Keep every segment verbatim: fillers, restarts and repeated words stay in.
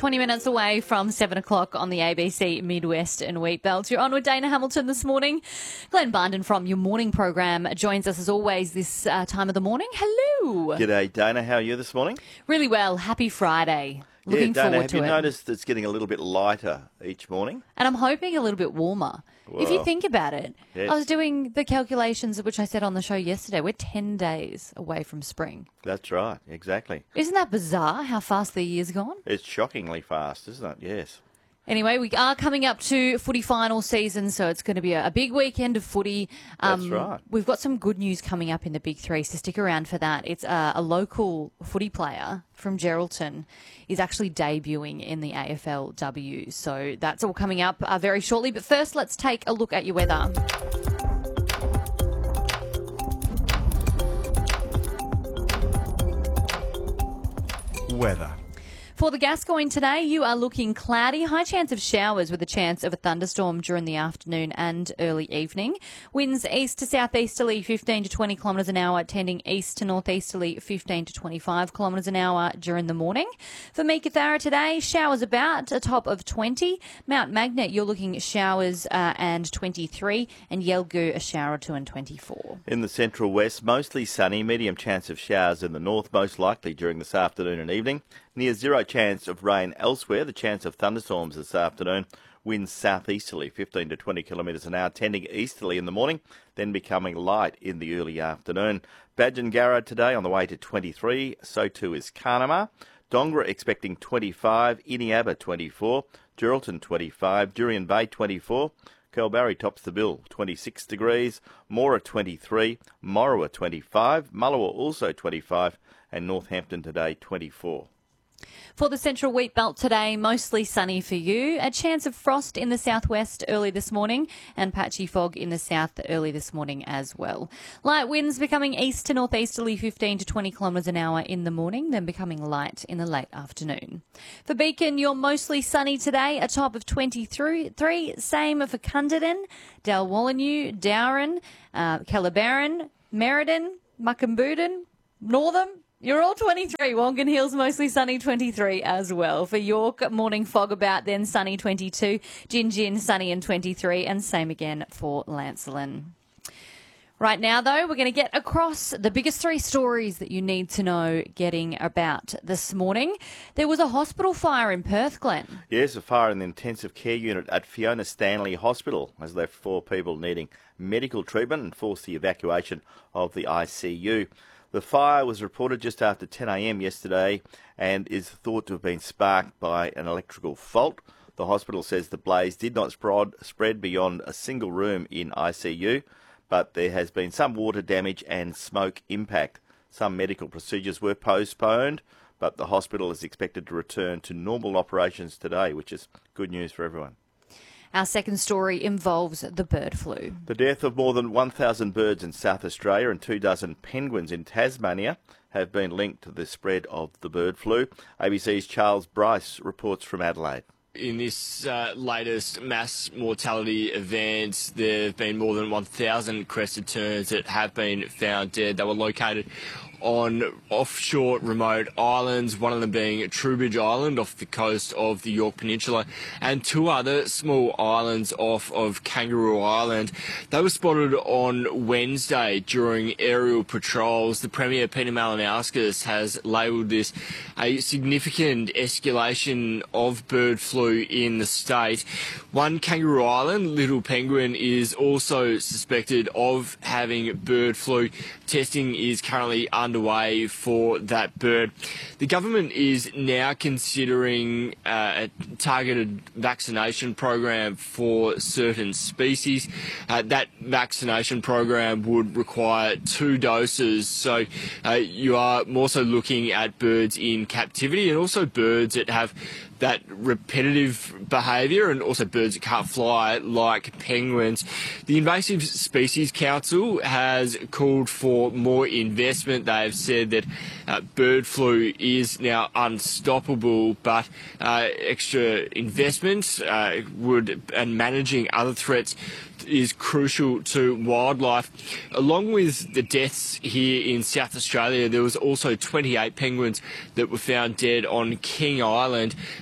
twenty minutes away from seven o'clock on the A B C Midwest and Wheat Belt. You're on with Dana Hamilton this morning. Glenn Barnden from your morning program joins us as always this uh, time of the morning. Hello. G'day, Dana. How are you this morning? Really well. Happy Friday. Looking yeah, Dana, forward have to you it. noticed it's getting a little bit lighter each morning? And I'm hoping a little bit warmer. If you Well, think about it, yes. I was doing the calculations which I said on the show yesterday. We're ten days away from spring. That's right, exactly. Isn't that bizarre how fast the year's gone? It's shockingly fast, isn't it? Yes. Anyway, we are coming up to footy final season, so it's going to be a, a big weekend of footy. That's right. We've got some good news coming up in the Big Three, so stick around for that. It's uh, a local footy player from Geraldton is actually debuting in the A F L W, so that's all coming up uh, very shortly. But first, let's take a look at your weather. Weather. For the Gascoyne today, you are looking cloudy, high chance of showers with a chance of a thunderstorm during the afternoon and early evening. Winds east to southeasterly fifteen to twenty kilometres an hour, tending east to northeasterly fifteen to twenty-five kilometres an hour during the morning. For Meekatharra today, showers about a top of twenty. Mount Magnet, you're looking showers uh, and twenty-three, and Yelgoo a shower or two and twenty-four. In the central west, mostly sunny, medium chance of showers in the north, most likely during this afternoon and evening. Near zero chance of rain elsewhere, the chance of thunderstorms this afternoon. Winds southeasterly, fifteen to twenty kilometres an hour, tending easterly in the morning, then becoming light in the early afternoon. Badgingarra today on the way to twenty-three, so too is Carnamah. Dongra expecting twenty-five, Iniaba twenty-four, Geraldton twenty-five, Jurien Bay twenty-four, Kelbarri tops the bill, twenty-six degrees, Mora twenty-three, Moruwa twenty-five, Mullawa also twenty-five, and Northampton today twenty-four. For the central wheat belt today, mostly sunny for you. A chance of frost in the southwest early this morning and patchy fog in the south early this morning as well. Light winds becoming east to northeasterly fifteen to twenty kilometres an hour in the morning, then becoming light in the late afternoon. For Beacon, you're mostly sunny today, a top of twenty-three. Same for Cunderdin, Dalwallinu, Dowran, uh, Calabaran, Merredin, Muckamboodin, Northam. You're all twenty-three. Wongan Hills mostly sunny, twenty-three as well. For York, morning fog about, then sunny, twenty-two. Gin Gin, sunny and twenty-three. And same again for Lancelin. Right now, though, we're going to get across the biggest three stories that you need to know getting about this morning. There was a hospital fire in Perth, Glenn. Yes, a fire in the intensive care unit at Fiona Stanley Hospital has left four people needing medical treatment and forced the evacuation of the I C U. The fire was reported just after ten a m yesterday and is thought to have been sparked by an electrical fault. The hospital says the blaze did not spread beyond a single room in I C U, but there has been some water damage and smoke impact. Some medical procedures were postponed, but the hospital is expected to return to normal operations today, which is good news for everyone. Our second story involves the bird flu. The death of more than one thousand birds in South Australia and two dozen penguins in Tasmania have been linked to the spread of the bird flu. A B C's Charles Bryce reports from Adelaide. In this uh, latest mass mortality event, there have been more than one thousand crested terns that have been found dead. They were located on offshore remote islands, one of them being Trowbridge Island off the coast of the Yorke Peninsula, and two other small islands off of Kangaroo Island. They were spotted on Wednesday during aerial patrols. The Premier, Peter Malinauskas, has labelled this a significant escalation of bird flu in the state. One Kangaroo Island, Little Penguin, is also suspected of having bird flu. Testing is currently underway for that bird. The government is now considering uh, a targeted vaccination program for certain species. Uh, that vaccination program would require two doses, so uh, you are more so looking at birds in captivity and also birds that have that repetitive behaviour and also birds that can't fly like penguins. The Invasive Species Council has called for more investment. They have said that uh, bird flu is now unstoppable, but uh, extra investment uh, would and managing other threats is crucial to wildlife. Along with the deaths here in South Australia, there was also twenty-eight penguins that were found dead on King Island.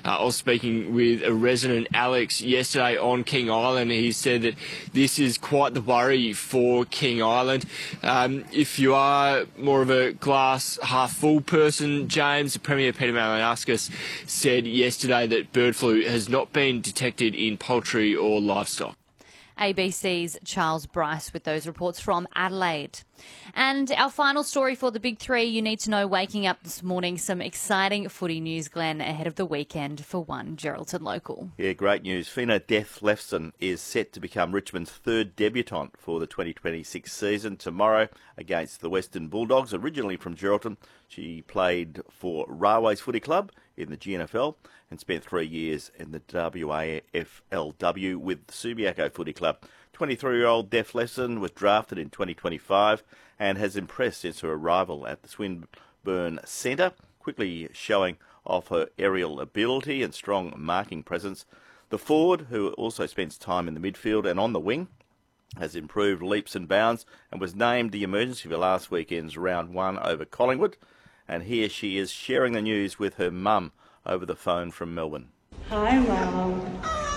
Uh, I was speaking with a resident, Alex, yesterday on King Island. He said that this is quite the worry for King Island. Um, if you are more of a glass half full person, James, the Premier Peter Malinauskas said yesterday that bird flu has not been detected in poultry or livestock. A B C's Charles Bryce with those reports from Adelaide. And our final story for the Big Three, you need to know waking up this morning, some exciting footy news, Glenn, ahead of the weekend for one Geraldton local. Yeah, great news. Fina Deathlefsen is set to become Richmond's third debutant for the twenty twenty-six season tomorrow against the Western Bulldogs. Originally from Geraldton, she played for Railways Footy Club in the G N F L and spent three years in the W A F L W with Subiaco Footy Club. twenty-three-year-old Deathlefsen was drafted in twenty twenty-five and has impressed since her arrival at the Swinburne Centre, quickly showing off her aerial ability and strong marking presence. The forward, who also spends time in the midfield and on the wing, has improved leaps and bounds and was named the emergency for last weekend's round one over Collingwood. And here she is sharing the news with her mum over the phone from Melbourne. Hi, Mum.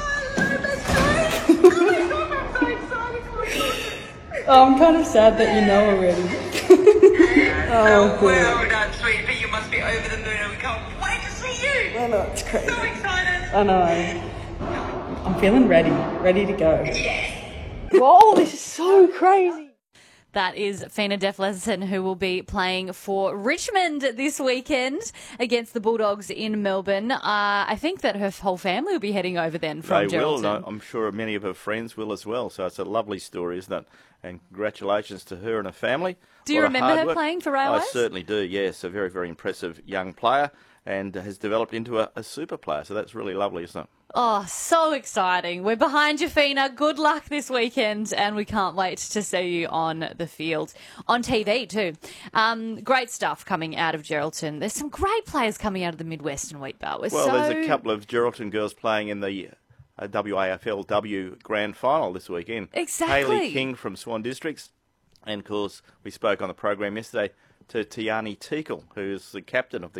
Oh, I'm kind of sad that you know already. Oh, oh good. Well done, sweet, but you must be over the moon and we can't wait to see you. I know, it's crazy. So excited. I know. I'm feeling ready, ready to go. Yes. Whoa, this is so crazy. That is Fina Deathlefsen, who will be playing for Richmond this weekend against the Bulldogs in Melbourne. Uh, I think that her whole family will be heading over then from They will. Geraldton. No, I'm sure many of her friends will as well. So it's a lovely story, isn't it? And congratulations to her and her family. Do you What a remember hard her work. playing for Railways? I certainly do, yes. A very, very impressive young player and has developed into a, a super player. So that's really lovely, isn't it? Oh, so exciting. We're behind you, Fina. Good luck this weekend, and we can't wait to see you on the field. On T V, too. Um, great stuff coming out of Geraldton. There's some great players coming out of the Midwest and Wheatbelt. We're Well, so... there's a couple of Geraldton girls playing in the uh, W A F L W Grand Final this weekend. Exactly. Hayley King from Swan Districts. And, of course, we spoke on the program yesterday to Tiani Teakle, who's the captain of the